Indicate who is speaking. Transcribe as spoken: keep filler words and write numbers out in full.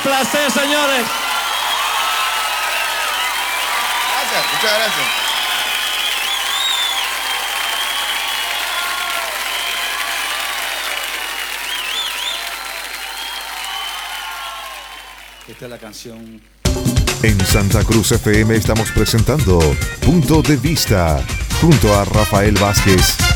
Speaker 1: placer, señores.
Speaker 2: Gracias, muchas gracias.
Speaker 1: Esta es la canción.
Speaker 3: En Santa Cruz F M estamos presentando Punto de Vista junto a Rafael Vázquez.